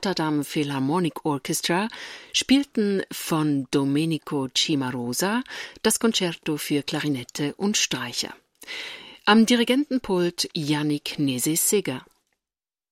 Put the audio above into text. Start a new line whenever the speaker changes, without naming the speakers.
Rotterdam Philharmonic Orchestra spielten von Domenico Cimarosa das Concerto für Klarinette und Streicher. Am Dirigentenpult Yannick Nézet-Séguin.